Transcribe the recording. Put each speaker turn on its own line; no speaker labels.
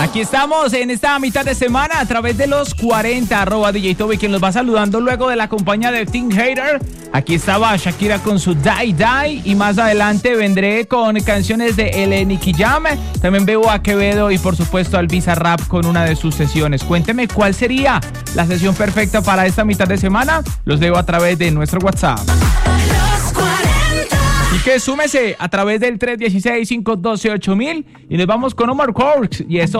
Aquí estamos en esta mitad de semana a través de los 40, @DJ Toby, quien los va saludando luego de la compañía de Teen Hater. Aquí estaba Shakira con su Die Die y más adelante vendré con canciones de El Nicky Jam. También veo a Quevedo y por supuesto al Bizarrap con una de sus sesiones. Cuénteme cuál sería la sesión perfecta para esta mitad de semana. Los leo a través de nuestro WhatsApp. Y que súmese a través del 316-512-8000 y nos vamos con Omar Courtz y eso